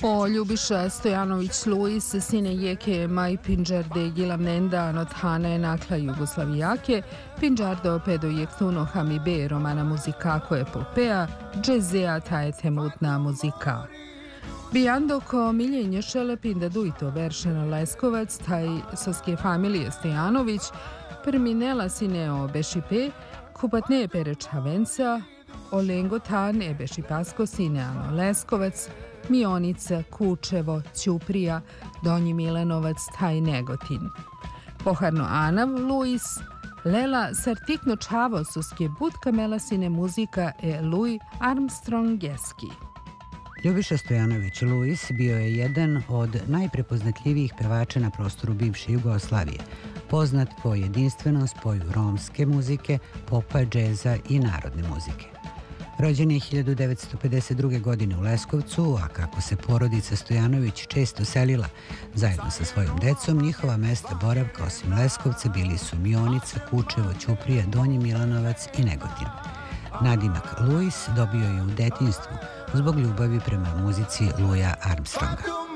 O Ljubiša Stojanović Luis, sine jeke Maj Pinđarde Gilamnenda Nothane Nakla Jugoslavijake, Pinđardo pedo jektuno Hamibe romana muzikako epopea, džezea taete mutna muzika. Bijando ko miljenje šele pinda duito veršena Leskovac, taj soske familije Stojanović, perminela sineo Bešipe, kupatne pereča venca, Olengo tan e Bešipasko sineano Leskovac, Mionica, Kučevo, Ćuprija, Donji Milanovac, taj Negotin. Poharno Anav, Luis, Lela sartikno čavo suske budka melasine muzika e Louis Armstrong Geski. Ljubiša Stojanović Luis bio je jedan od najprepoznatljivijih pevača na prostoru bivše Jugoslavije, poznat po jedinstvenom spoju romske muzike, popa, džeza i narodne muzike. Rođen je 1952. godine u Leskovcu, a kako se porodica Stojanović često selila zajedno sa svojom decom, njihova mesta boravka osim Leskovca bili su Mionica, Kučevo, Ćuprija, Donji Milanovac i Negotin. Nadimak Luis dobio je u detinjstvu zbog ljubavi prema muzici Louisa Armstronga.